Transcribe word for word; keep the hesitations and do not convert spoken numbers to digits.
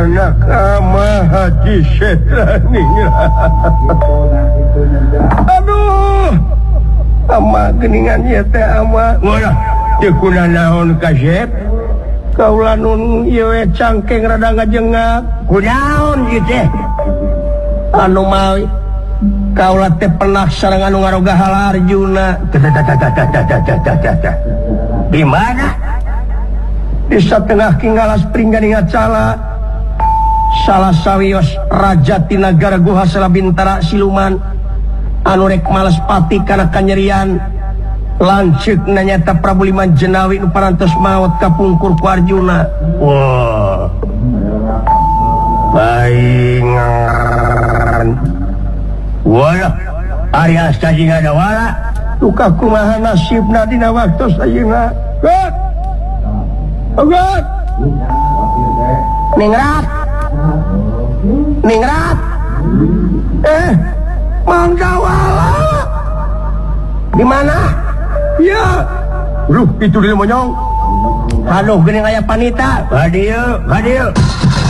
anak ama Haji Setrani. Aduh, ama geningan ieu teh ama. Ulah, teu kuna naon kasep. Kaula nun ieu we cangkeng rada ngajengak. Kunaon ieu teh? Anu mawi kaula teh pernah sareng anu ngaroga Halarjuna. Di mana? Di satengah Kinggalas Pringganing Acala, salah sawios raja ti nagara Guhasela Bintara siluman anu rek males pati kana kanyerian lanceuk nanyata Prabu Liman Jenawi nu parantos maot kapungkur ku Arjuna. Wah. Baingan. Wala, ari astasi ngada wala. Luka kumaha nasibna dina waktu sayeuna. God. Oh God. Ningrat. Ningrat. Eh, Mangga wala. Di mana? Ya. Ruh itu di monyong. Aduh, geuning aya panita. Hadieu, hadieu.